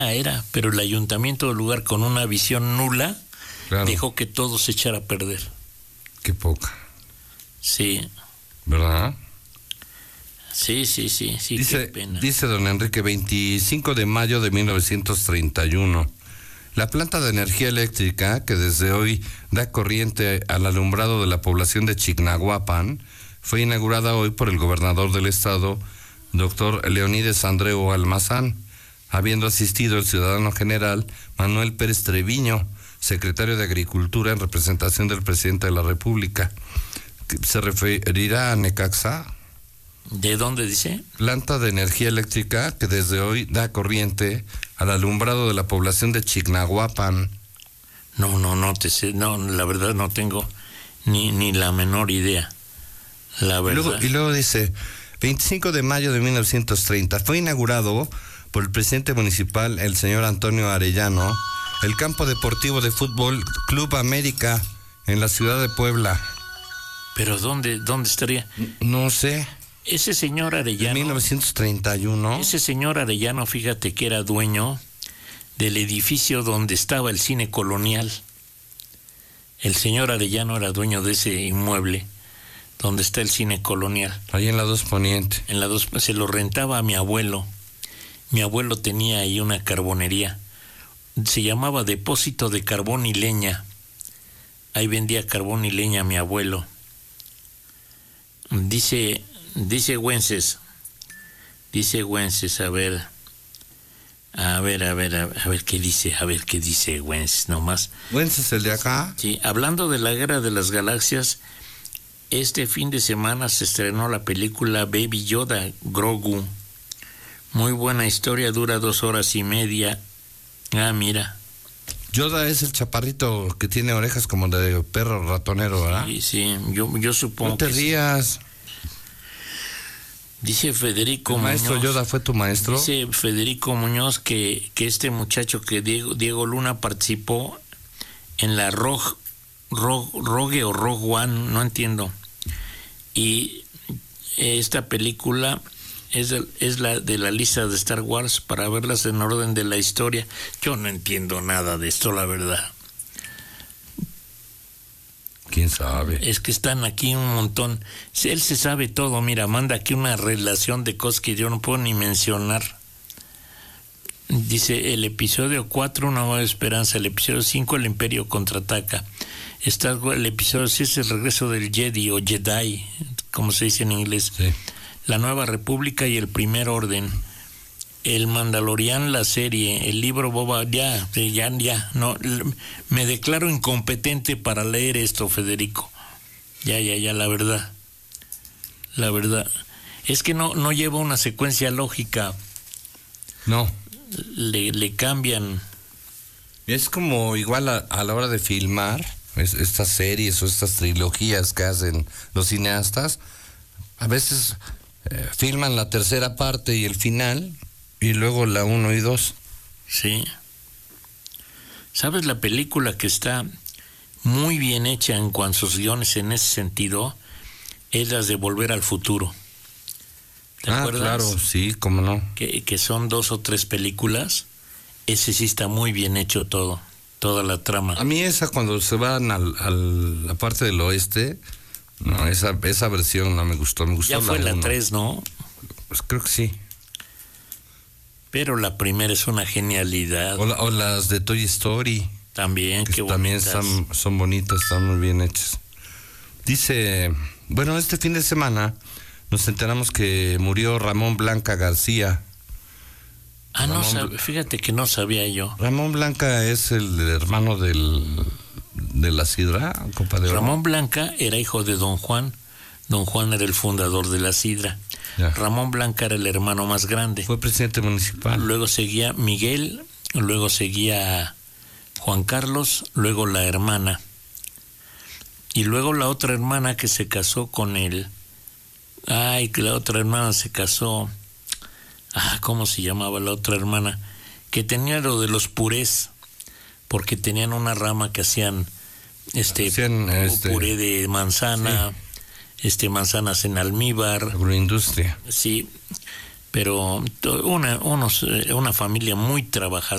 era, pero el ayuntamiento del lugar, con una visión nula, Claro. dejó que todo se echara a perder. Qué poca. Sí, ¿Verdad? sí, qué pena. Dice don Enrique, 25 de mayo de 1931. La planta de energía eléctrica, que desde hoy da corriente al alumbrado de la población de Chignahuapan, fue inaugurada hoy por el gobernador del estado, doctor Leonides Andreu Almazán, habiendo asistido el ciudadano general Manuel Pérez Treviño, secretario de Agricultura en representación del presidente de la República. ¿Se referirá a Necaxa? ¿De dónde dice? Planta de energía eléctrica que desde hoy da corriente al alumbrado de la población de Chignahuapan. No te sé, no, la verdad no tengo ni la menor idea. La verdad. Y luego dice, 25 de mayo de 1930, fue inaugurado por el presidente municipal, el señor Antonio Arellano, el campo deportivo de fútbol Club América en la ciudad de Puebla. ¿Pero dónde estaría? No sé. Ese señor Arellano. En 1931. Ese señor Arellano, fíjate que era dueño del edificio donde estaba el cine colonial. El señor Arellano era dueño de ese inmueble donde está el cine colonial. Ahí en la 2 Poniente. En la 2, se lo rentaba a mi abuelo. Mi abuelo tenía ahí una carbonería. Se llamaba Depósito de Carbón y Leña. Ahí vendía carbón y leña mi abuelo. Dice Güences, a ver qué dice Güences, nomás. ¿Güences el de acá? Sí, hablando de la Guerra de las Galaxias, este fin de semana se estrenó la película Baby Yoda, Grogu. Muy buena historia, dura 2 horas y media. Ah, mira. Yoda es el chaparrito que tiene orejas como de perro ratonero, ¿verdad? Sí, yo supongo que no te rías. Sí. Dice Federico Muñoz. ¿El maestro Yoda fue tu maestro? Dice Federico Muñoz que este muchacho, que Diego Luna, participó en la Rogue o Rogue One, no entiendo. Y esta película es la de la lista de Star Wars para verlas en orden de la historia. Yo no entiendo nada de esto, la verdad. ¿Quién sabe? Es que están aquí un montón. Él se sabe todo, mira, manda aquí una relación de cosas que yo no puedo ni mencionar. Dice, el episodio 4, Una Nueva Esperanza, el episodio 5, El Imperio Contraataca. El episodio 6, El Regreso del Jedi o Jedi, como se dice en inglés. Sí. La Nueva República y el Primer Orden. El Mandalorian, la serie, el libro Boba, ya, no, me declaro incompetente para leer esto, Federico. Ya, la verdad. Es que no lleva una secuencia lógica. No. Le cambian. Es como igual a la hora de filmar estas series o estas trilogías que hacen los cineastas. A veces filman la tercera parte y el final, y luego la 1 y 2. Sí. ¿Sabes la película que está muy bien hecha en cuanto a sus guiones en ese sentido? Es las de Volver al Futuro. ¿Te acuerdas? Claro, sí, cómo no. Que son 2 o 3 películas. Ese sí está muy bien hecho todo, toda la trama. A mí esa, cuando se van a la parte del oeste, no, esa versión no me gustó. Ya fue la 3, ¿no? Pues creo que sí. Pero la primera es una genialidad. O las de Toy Story. También, qué también son bonitas, están muy bien hechas. Dice, bueno, este fin de semana nos enteramos que murió Ramón Blanca García. Fíjate que no sabía yo. Ramón Blanca es el hermano de la Sidra, Copa de Oro. Ramón Blanca era hijo de Don Juan. Don Juan era el fundador de la Sidra. Ya. Ramón Blanca era el hermano más grande. Fue presidente municipal. Luego seguía Miguel, luego seguía Juan Carlos, luego la hermana. Y luego la otra hermana que se casó con él. Que la otra hermana se casó. ¿Cómo se llamaba la otra hermana? Que tenía lo de los purés, porque tenían una rama que hacían puré de manzana, sí. Manzanas en almíbar. Agroindustria. Sí, pero una familia muy trabajadora.